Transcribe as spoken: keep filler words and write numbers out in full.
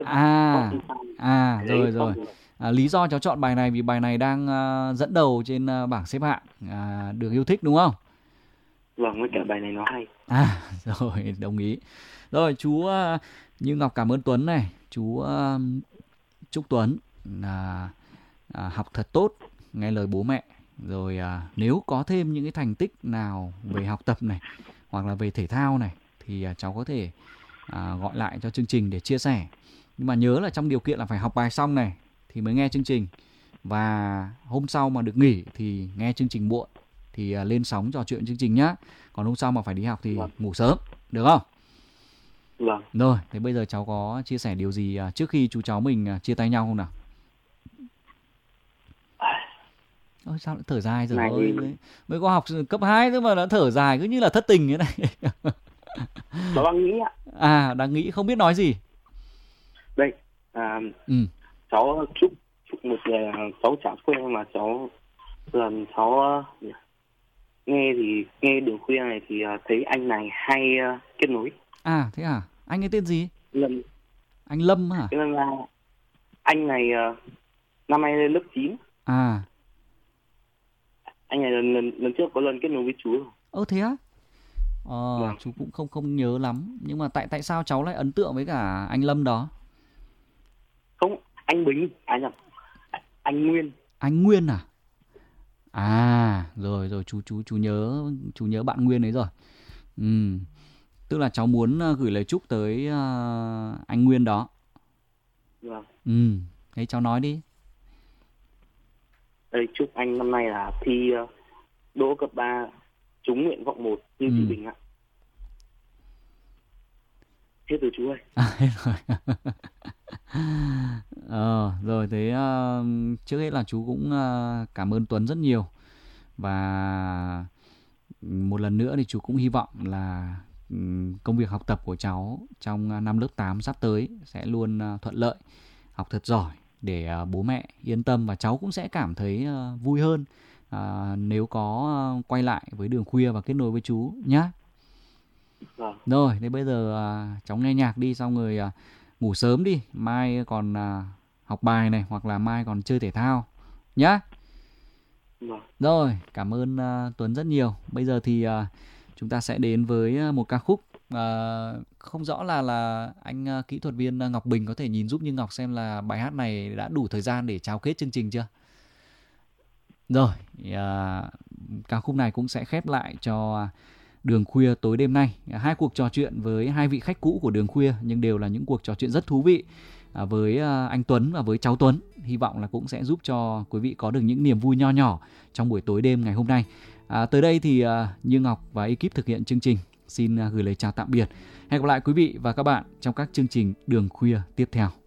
À, không sao. à Cái rồi đấy rồi. không được. À, lý do cháu chọn bài này vì bài này đang à, dẫn đầu trên à, bảng xếp hạng à, được yêu thích đúng không? Vâng, với cả bài này nó hay. À rồi, đồng ý. Rồi chú à, Như Ngọc cảm ơn Tuấn này. Chú à, chúc Tuấn là à, học thật tốt, nghe lời bố mẹ. Rồi à, nếu có thêm những cái thành tích nào về học tập này hoặc là về thể thao này thì à, cháu có thể à, gọi lại cho chương trình để chia sẻ. Nhưng mà nhớ là trong điều kiện là phải học bài xong này thì mới nghe chương trình. Và hôm sau mà được nghỉ thì nghe chương trình muộn thì à, lên sóng trò chuyện chương trình nhá. Còn hôm sau mà phải đi học thì Vâng. ngủ sớm, được không? Vâng. Rồi, thế bây giờ cháu có chia sẻ điều gì à, trước khi chú cháu mình à, chia tay nhau không nào? Ôi sao lại thở dài rồi Này ơi, mới, mới có học cấp hai thôi mà đã thở dài cứ như là thất tình thế này. cháu đang nghĩ ạ. À, đang nghĩ không biết nói gì. Đây, à, Ừ. cháu chúc chúc một người là cháu chả quên mà cháu lần cháu uh, nghe thì nghe đường khuya này thì uh, thấy anh này hay uh, kết nối. À thế à, anh ấy tên gì? Lần Anh Lâm hả? cái lần là anh này uh, năm nay lên lớp chín. À, Anh này lần lần lần trước có lần kết nối với chú rồi. ơ thế á? Ờ, Vâng. chú cũng không không nhớ lắm. Nhưng mà tại tại sao cháu lại ấn tượng với cả anh Lâm đó? Không, anh Bình, à nhầm, anh Nguyên. Anh Nguyên à? À, rồi rồi chú chú chú nhớ chú nhớ bạn Nguyên ấy rồi. Ừ, tức là cháu muốn ờ, gửi lời chúc tới ờ, anh Nguyên đó. Vâng. Ừ, thế cháu nói đi. Đây, chúc anh năm nay là thi uh, đỗ cấp ba trúng nguyện vọng một như Ừ. chị Bình ạ. Hết từ chú ơi. À, hết rồi. Ờ, rồi thế ờ, trước hết là chú cũng ờ, cảm ơn Tuấn rất nhiều. Và một lần nữa thì chú cũng hy vọng là ừm, công việc học tập của cháu trong ờ, năm lớp tám sắp tới sẽ luôn ờ, thuận lợi, học thật giỏi để ờ, bố mẹ yên tâm và cháu cũng sẽ cảm thấy ờ, vui hơn ờ, nếu có ờ, quay lại với đường khuya và kết nối với chú nhá. Vâng. Rồi, thế bây giờ à, cháu nghe nhạc đi xong rồi à, ngủ sớm đi, mai còn à, học bài này hoặc là mai còn chơi thể thao nhá. Vâng. Rồi, cảm ơn à, Tuấn rất nhiều. Bây giờ thì à, chúng ta sẽ đến với à, một ca khúc à, không rõ là là anh à, kỹ thuật viên à, Ngọc Bình có thể nhìn giúp Như Ngọc xem là bài hát này đã đủ thời gian để chào kết chương trình chưa? Rồi, à, ca khúc này cũng sẽ khép lại cho à, Đường Khuya tối đêm nay. Hai cuộc trò chuyện với hai vị khách cũ của Đường Khuya nhưng đều là những cuộc trò chuyện rất thú vị à, với à, anh Tuấn và với cháu Tuấn. Hy vọng là cũng sẽ giúp cho quý vị có được những niềm vui nho nhỏ trong buổi tối đêm ngày hôm nay. À, tới đây thì à, Như Ngọc và ekip thực hiện chương trình xin à, gửi lời chào tạm biệt. Hẹn gặp lại quý vị và các bạn trong các chương trình Đường Khuya tiếp theo.